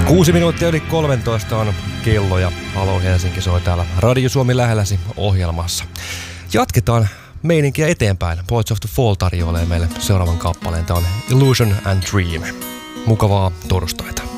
6 minuuttia yli 13 on kello ja Halo Helsinki soi täällä Radio Suomi lähelläsi ohjelmassa. Jatketaan meininkiä eteenpäin. Poets of the Fall tarjoilee meille seuraavan kappaleen. Tämä on Illusion and Dream. Mukavaa torstaita.